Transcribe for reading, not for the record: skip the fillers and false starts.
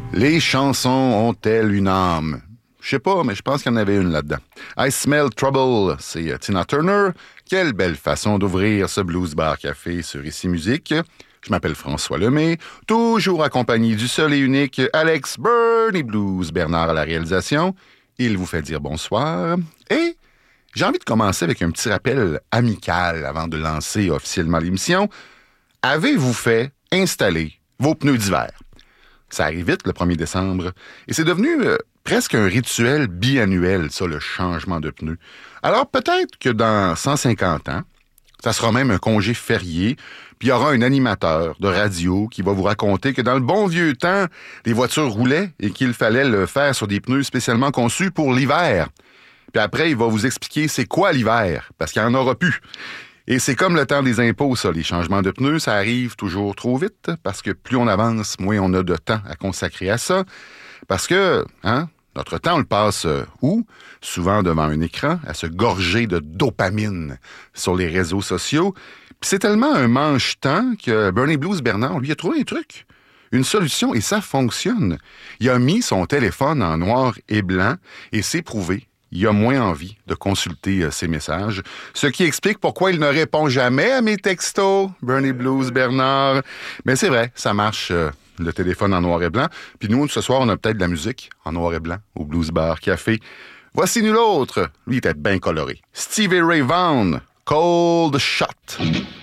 Les chansons ont-elles une âme? Je sais pas, mais je pense qu'il y en avait une là-dedans. I Smell Trouble, c'est Tina Turner. Quelle belle façon d'ouvrir ce Blues Bar Café sur Ici Musique. Je m'appelle François Lemay, toujours accompagné du seul et unique Alex Bernie Blues Bernard à la réalisation. Il vous fait dire bonsoir. Et j'ai envie de commencer avec un petit rappel amical avant de lancer officiellement l'émission. Avez-vous fait installer vos pneus d'hiver? Ça arrive vite, le 1er décembre. Et c'est devenu presque un rituel biannuel, ça, le changement de pneus. Alors, peut-être que dans 150 ans, ça sera même un congé férié, puis il y aura un animateur de radio qui va vous raconter que dans le bon vieux temps, les voitures roulaient et qu'il fallait le faire sur des pneus spécialement conçus pour l'hiver. Puis après, il va vous expliquer c'est quoi l'hiver, parce qu'il n'y en aura plus. Et c'est comme le temps des impôts, ça, les changements de pneus, ça arrive toujours trop vite, parce que plus on avance, moins on a de temps à consacrer à ça. Parce que, notre temps, on le passe où? Souvent devant un écran, à se gorger de dopamine sur les réseaux sociaux. Puis c'est tellement un manche-temps que Bernie Blues Bernard, lui, a trouvé un truc, une solution, et ça fonctionne. Il a mis son téléphone en noir et blanc, et c'est prouvé. Il a moins envie de consulter ses messages, ce qui explique pourquoi il ne répond jamais à mes textos, Bernie Blues Bernard. Mais c'est vrai, ça marche, le téléphone en noir et blanc. Puis nous, ce soir, on a peut-être de la musique en noir et blanc au Blues Bar Café. Voici nul autre, lui il était bien coloré. Stevie Ray Vaughan, Cold Shot.